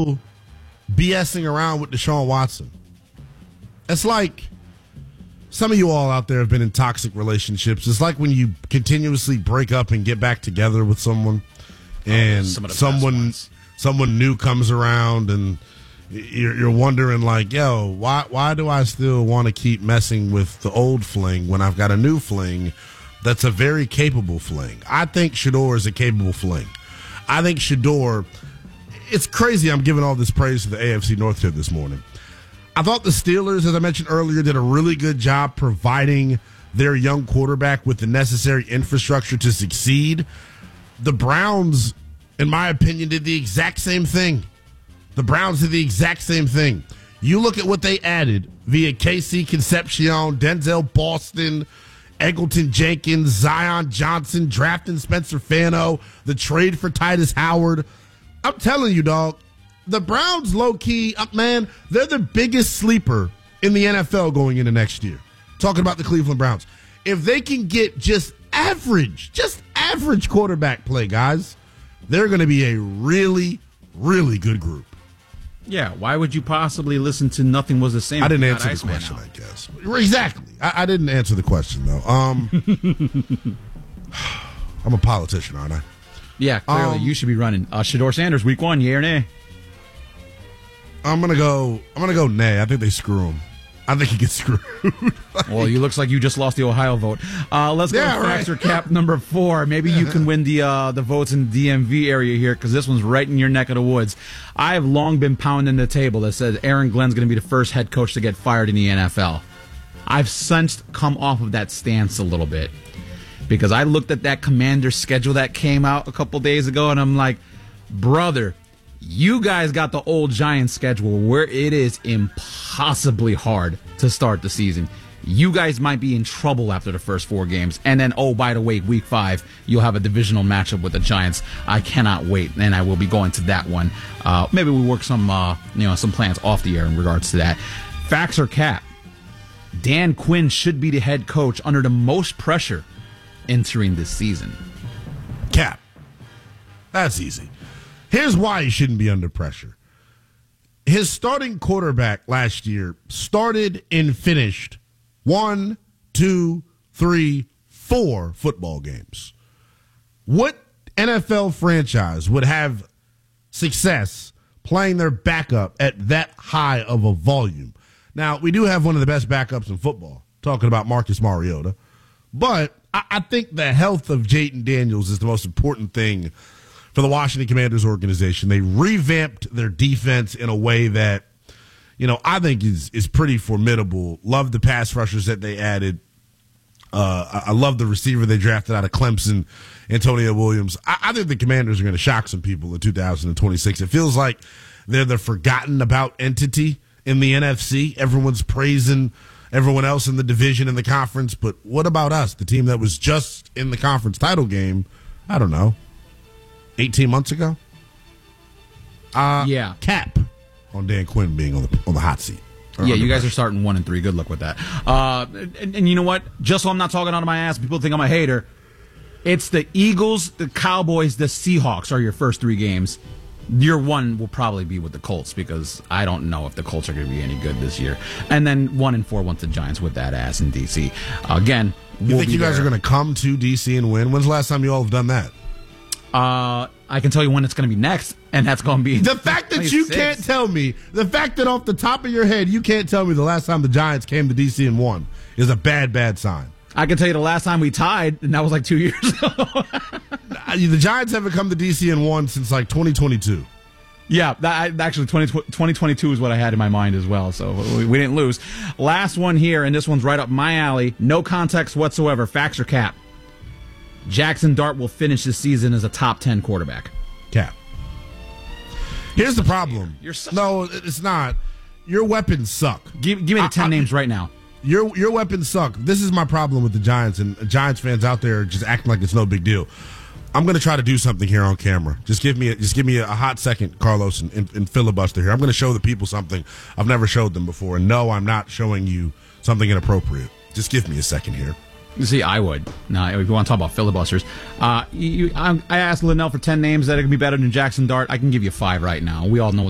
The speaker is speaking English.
still BSing around with Deshaun Watson. It's like some of you all out there have been in toxic relationships. It's like when you continuously break up and get back together with someone, and someone new comes around, and you're wondering, like, yo, why do I still want to keep messing with the old fling when I've got a new fling that's a very capable fling? I think Shedeur is a capable fling. I think Shedeur, it's crazy I'm giving all this praise to the AFC North here this morning. I thought the Steelers, as I mentioned earlier, did a really good job providing their young quarterback with the necessary infrastructure to succeed. The Browns, in my opinion, did the exact same thing. You look at what they added via KC Concepcion, Denzel Boston, Eggleton Jenkins, Zion Johnson, drafting Spencer Fano, the trade for Titus Howard. I'm telling you, dog, the Browns, low-key, man, they're the biggest sleeper in the NFL going into next year. Talking about the Cleveland Browns. If they can get just average quarterback play, guys, they're going to be a really, really good group. Yeah, why would you possibly listen to Nothing Was the Same? I didn't answer the question, I guess. Exactly. I didn't answer the question, though. I'm a politician, aren't I? Yeah, clearly. You should be running. Shedeur Sanders, week 1, yay or nay? I'm gonna go nay. I think they screw him. I think he gets screwed. Well, you looks like you just lost the Ohio vote. Let's go to Factor Cap number 4. Maybe you can win the votes in the DMV area here, because this one's right in your neck of the woods. I have long been pounding the table that says Aaron Glenn's going to be the first head coach to get fired in the NFL. I've since come off of that stance a little bit, because I looked at that Commander schedule that came out a couple days ago, and I'm like, brother, you guys got the old Giants schedule where it is impossibly hard to start the season. You guys might be in trouble after the first 4 games. And then, oh, by the way, week 5, you'll have a divisional matchup with the Giants. I cannot wait, and I will be going to that one. Maybe we work some plans off the air in regards to that. Facts or cap? Dan Quinn should be the head coach under the most pressure entering this season. Cap. That's easy. Here's why he shouldn't be under pressure. His starting quarterback last year started and finished 1, 2, 3, 4 football games. What NFL franchise would have success playing their backup at that high of a volume? Now, we do have one of the best backups in football, talking about Marcus Mariota. But I think the health of Jayden Daniels is the most important thing for the Washington Commanders organization. They revamped their defense in a way that, I think is pretty formidable. Love the pass rushers that they added. I love the receiver they drafted out of Clemson, Antonio Williams. I think the Commanders are going to shock some people in 2026. It feels like they're the forgotten about entity in the NFC. Everyone's praising everyone else in the division and the conference. But what about us, the team that was just in the conference title game, I don't know, 18 months ago? Yeah. Cap on Dan Quinn being on the hot seat. Yeah, you guys are starting 1-3. Good luck with that. And you know what? Just so I'm not talking out of my ass, people think I'm a hater. It's the Eagles, the Cowboys, the Seahawks are your first 3 games. Year 1 will probably be with the Colts, because I don't know if the Colts are going to be any good this year. And then 1-4 once the Giants with that ass in D.C. Again, you think you guys are going to come to D.C. and win? When's the last time you all have done that? I can tell you when it's going to be next, and that's going to be the fact that you can't tell me, the fact that off the top of your head you can't tell me the last time the Giants came to D.C. and won is a bad sign. I can tell you the last time we tied, and that was like 2 years ago. The Giants haven't come to D.C. and won since like 2022. Yeah, actually 2022 is what I had in my mind as well, so we didn't lose. Last one here, and this one's right up my alley. No context whatsoever. Facts or cap? Jackson Dart will finish this season as a top 10 quarterback. Cap. Here's the problem. No, it's not. Your weapons suck. Give me the 10 names right now. Your weapons suck. This is my problem with the Giants, and Giants fans out there just acting like it's no big deal. I'm going to try to do something here on camera. Just give me a hot second, Carlos, and filibuster here. I'm going to show the people something I've never showed them before. And no, I'm not showing you something inappropriate. Just give me a second here. See, I would. Now, if you want to talk about filibusters, I asked Linnell for 10 names that are going to be better than Jackson Dart. I can give you 5 right now. We all know